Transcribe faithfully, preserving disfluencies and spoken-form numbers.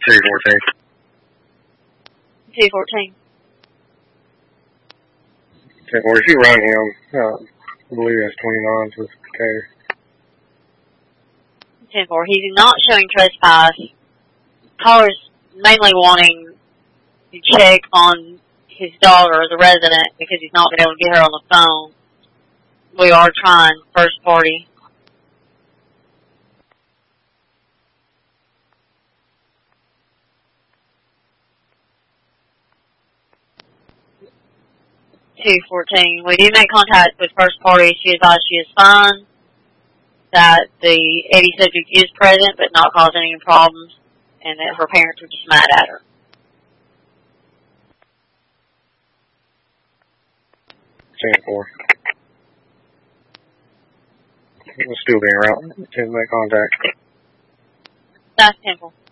two fourteen. two fourteen. ten four, if you run him, uh, I believe that's twenty-nine with Decatur. ten four. He's not showing trespass. Caller's mainly wanting to check on his daughter, the resident, because he's not been able to get her on the phone. We are trying first party. two fourteen. We do make contact with first party. She advised she is fine, that the eighty subject is present but not causing any problems, and that her parents are just mad at her. ten four. We'll still be around. Can make contact. That's ten four.